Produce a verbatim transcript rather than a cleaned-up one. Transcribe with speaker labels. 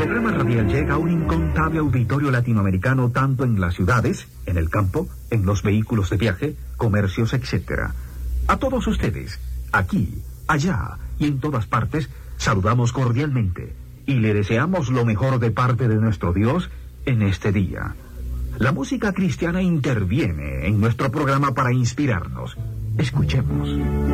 Speaker 1: programa radial llega a un incontable auditorio latinoamericano, tanto en las ciudades, en el campo, en los vehículos de viaje, comercios, etcétera. A todos ustedes, aquí, allá y en todas partes, saludamos cordialmente y le deseamos lo mejor de parte de nuestro Dios en este día. La música cristiana interviene en nuestro programa para inspirarnos. Escuchemos.